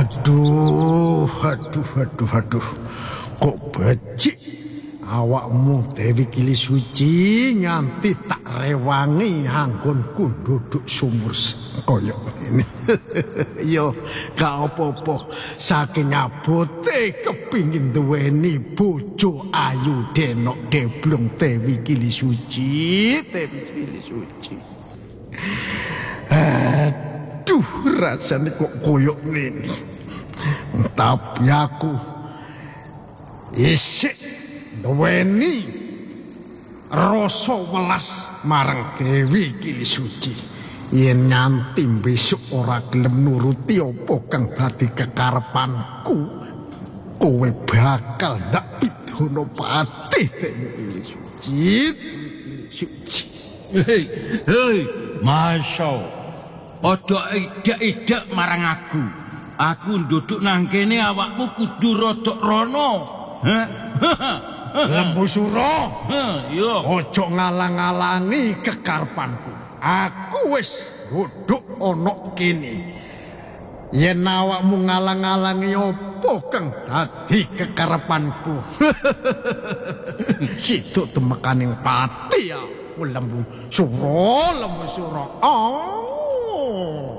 Aduh. Kok becik awakmu Dewi Kili Suci nganti tak rewangi anggonku duduk sumur koyo ini. Yo, gak apa-apa. Saking abote kepingin duweni bojo ayu denok deblong Dewi Kili Suci. Aduh, rasanya kok koyo ini. Tapi aku isik duweni rasa welas marang Dewi Kili Suci. Yen nganti besok ora gelem nuruti apa kang dadi kekarepanku, kowe bakal ndak pidono pati Dewi Kili Suci. Hei, Masya, ojo idak-idak marang aku. Aku duduk nang kene awakmu kudu rodok rono. Lembu Suro, Yo. ojo ngalang-alangi kekarepanku. Aku wis duduk ana kene. Yen awakmu ngalang-alangi apa kang dadi kekarepanku. Situ temekaning pati ya. Lembu Suro. Oh.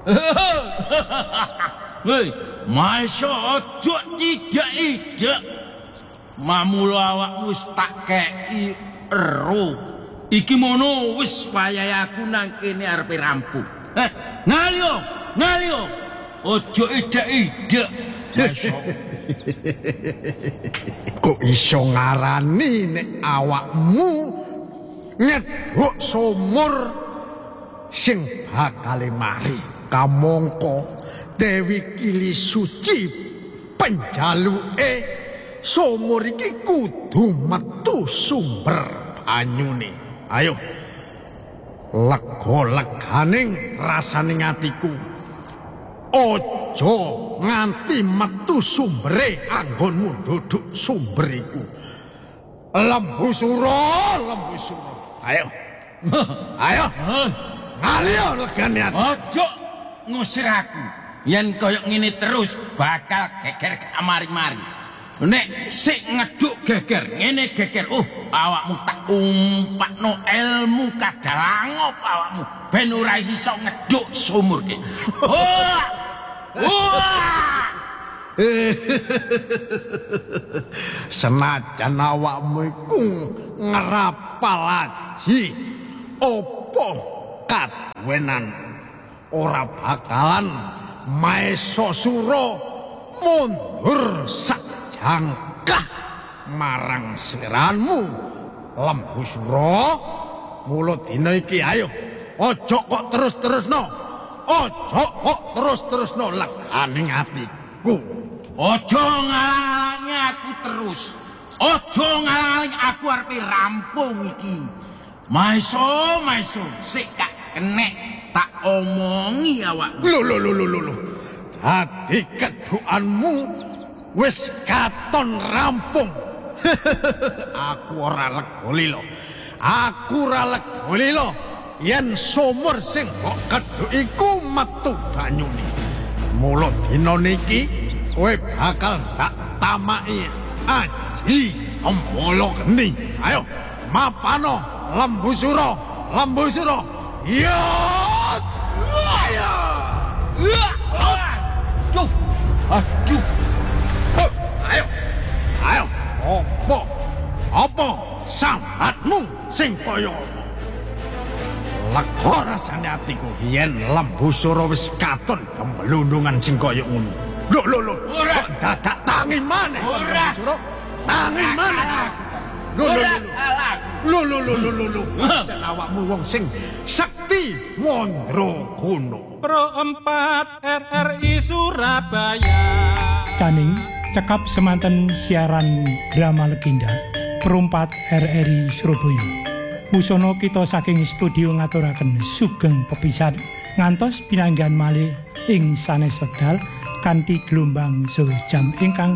Hei, Masya, ojo tidak. Mamula awakmu wis tak kei ero. Iki mono wis wayahe aku nang kene arepe rampung. Ngalio. Ojo idak-idak. Masya. Kok iso ngarani nek awakmu nyedhuk sumur sing bakal mari. Kamangka Dewi Kili Suci penjaluke sumur iki kudu metu sumber banyune. Ayo, lega-leganing rasaning atiku. Ojo nganti metu sumbere anggonmu duduk sumber iku. Lembu Suro. Ayo. Ngalio legane ati. Ojo ngusir aku. Yen koyok ngene terus bakal geger amari-mari. Nek sik ngeduk geger, ngene geger. Awakmu tak umpakno ilmu kadalangop awakmu ben ora iso ngeduk sumur ki. Senajan awakmu iku ngerapal aji opo kaduwenan ora bakalan Maesa Suro mundur sajangkah marang sliranmu Lembu Suro. Mula dina iki ayo ojo kok terus-terusno leganing atiku. Ojo ngalang-alangi aku terus. Ojo ngalang-alangi aku arepe rampung iki. Maesa, sik gak kenek tak omongi awakmu. Lho. Dadi kedukanmu wis katon rampung. Aku ora legoli lho. Yen sumur sing kok keduk iku metu banyune. Mula dina niki kowe bakal tak tamaki aji Ambala Geni. Ayo, mapano Lembu Suro. Yo! Aduh. Ayo. Apa sambatmu sing kaya apa? Lega rasane atiku yen Lembu Suro wis katon gemblundungan sing kaya ngono. Lho. Ora dadak tangi maneh. Ora. Suro. Tangi maneh. Lho. Jan awakmu wong sing sekti mandraguna. Pro 4 RRI Surabaya. Caning cekap semanten siaran drama legenda Pro 4 RRI Surabaya. Musono kita saking studio ngaturaken sugeng pepisan ngantos pinanggan malih ing sanes wekdal kanthi gelombang so jam ingkang